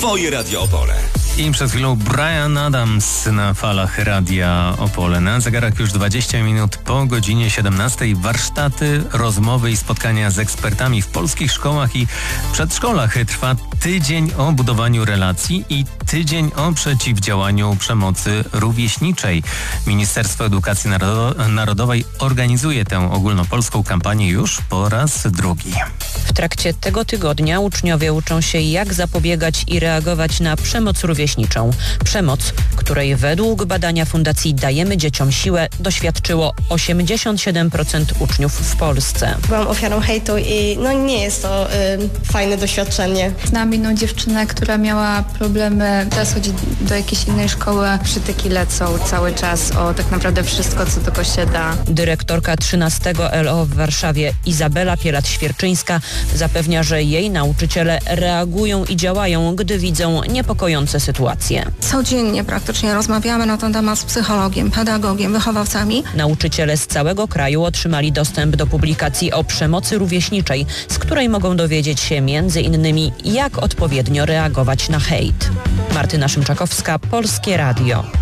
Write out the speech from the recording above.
Twoje Radio Opole. I przed chwilą Bryan Adams na falach Radia Opole. Na zegarach już 20 minut po godzinie 17. Warsztaty, rozmowy i spotkania z ekspertami w polskich szkołach i przedszkolach. Trwa tydzień o budowaniu relacji i tydzień o przeciwdziałaniu przemocy rówieśniczej. Ministerstwo Edukacji Narodowej organizuje tę ogólnopolską kampanię już po raz drugi. W trakcie tego tygodnia uczniowie uczą się, jak zapobiegać i reagować na przemoc rówieśniczą. Przemoc, której według badania Fundacji Dajemy Dzieciom Siłę doświadczyło 87% uczniów w Polsce. Byłam ofiarą hejtu i nie jest to fajne doświadczenie. Znam jedną dziewczynę, która miała problemy, teraz chodzi do jakiejś innej szkoły. Przytyki lecą cały czas o tak naprawdę wszystko, co tylko się da. Dyrektorka 13 LO w Warszawie Izabela Pielat-Świerczyńska zapewnia, że jej nauczyciele reagują i działają, gdy widzą niepokojące sytuacje. Codziennie praktycznie rozmawiamy na ten temat z psychologiem, pedagogiem, wychowawcami. Nauczyciele z całego kraju otrzymali dostęp do publikacji o przemocy rówieśniczej, z której mogą dowiedzieć się m.in. jak odpowiednio reagować na hejt. Martyna Szymczakowska, Polskie Radio.